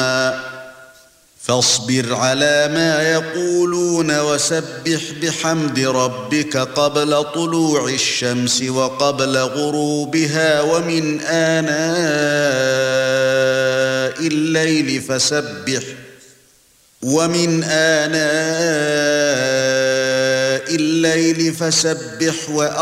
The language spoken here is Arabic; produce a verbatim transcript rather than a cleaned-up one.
ثُمَّ فاصبر على ما يقولون وسبح بحمد ربك قبل طلوع الشمس وقبل غروبها ومن آناء الليل فسبح ومن آناء الليل فسبح